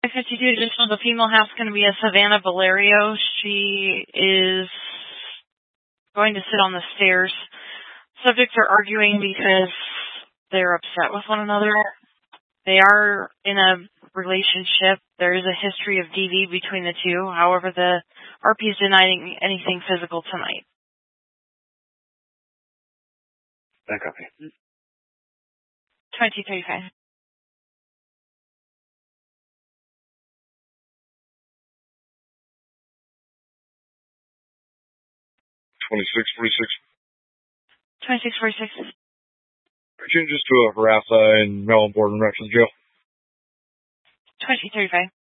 52, just know the female half's going to be a Savannah Valerio. She is going to sit on the stairs. Subjects are arguing because they're upset with one another. They are in a relationship. There is a history of DV between the two. However, the RP is denying anything physical tonight. I copy. 2035. 2646. 2646. Changes to a harassa and mail on board and rest of the jail. 2035.